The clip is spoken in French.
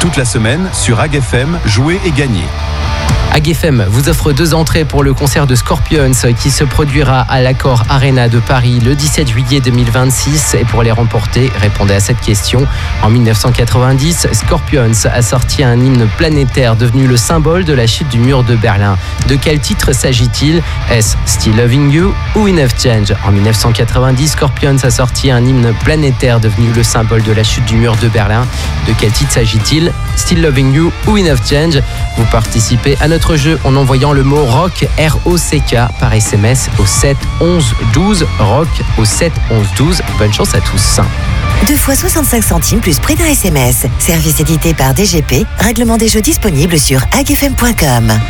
Toute la semaine, sur AgFM, jouez et gagnez. AgFM vous offre 2 entrées pour le concert de Scorpions qui se produira à l'Accor Arena de Paris le 17 juillet 2026. Et pour les remporter, répondez à cette question. En 1990, Scorpions a sorti un hymne planétaire devenu le symbole de la chute du mur de Berlin. De quel titre s'agit-il ? Est-ce Still Loving You ou Enough Change ? En 1990, Scorpions a sorti un hymne planétaire devenu le symbole de la chute du mur de Berlin. De quel titre s'agit-il ? Still Loving You ou Enough Change ? Vous participez à notre jeu en envoyant le mot ROCK, R-O-C-K, par SMS au 7 11 12. ROCK au 7 11 12. Bonne chance à tous. 2 fois 65 centimes plus prix d'un SMS. Service édité par DGP. Règlement des jeux disponible sur agfm.com.